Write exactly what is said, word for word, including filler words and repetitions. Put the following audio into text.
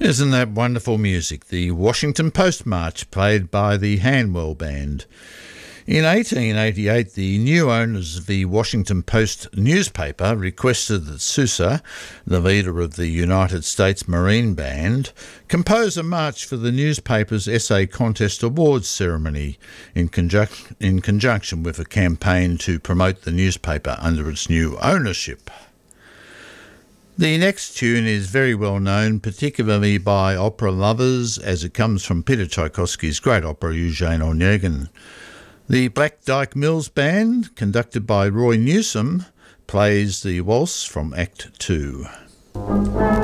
Isn't that wonderful music? The Washington Post March, played by the Hanwell Band. In eighteen eighty-eight, the new owners of the Washington Post newspaper requested that Sousa, the leader of the United States Marine Band, compose a march for the newspaper's essay contest awards ceremony in, conjunc- in conjunction with a campaign to promote the newspaper under its new ownership. The next tune is very well known, particularly by opera lovers, as it comes from Peter Tchaikovsky's great opera Eugene Onegin. The Black Dyke Mills Band, conducted by Roy Newsom, plays the waltz from Act Two.